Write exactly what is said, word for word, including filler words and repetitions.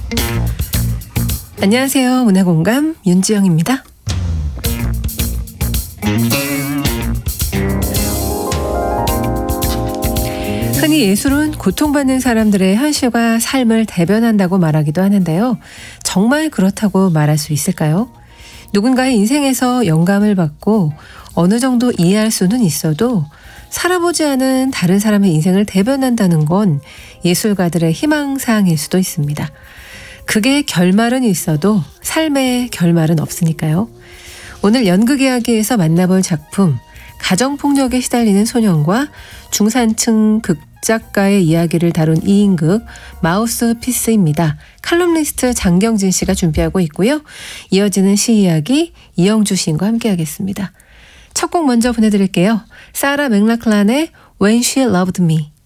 안녕하세요. 문화공감 윤지영입니다. 흔히 예술은 고통받는 사람들의 현실과 삶을 대변한다고 말하기도 하는데요. 정말 그렇다고 말할 수 있을까요? 누군가의 인생에서 영감을 받고 어느 정도 이해할 수는 있어도 살아보지 않은 다른 사람의 인생을 대변한다는 건 예술가들의 희망사항일 수도 있습니다. 그게 결말은 있어도 삶의 결말은 없으니까요. 오늘 연극 이야기에서 만나볼 작품, 가정폭력에 시달리는 소년과 중산층 극작가의 이야기를 다룬 이인극 마우스피스입니다. 칼럼니스트 장경진 씨가 준비하고 있고요. 이어지는 시 이야기 이영주 시인과 함께하겠습니다. 첫 곡 먼저 보내드릴게요. 사라 맥락클란의 When She Loved Me.